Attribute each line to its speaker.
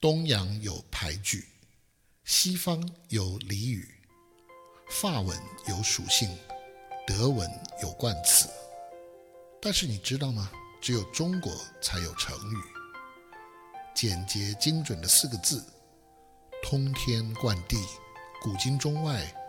Speaker 1: 东洋有排句，西方有俚语，法文有属性，德文有冠词。但是你知道吗？只有中国才有成语。简洁精准的4个字，通天贯地，古今中外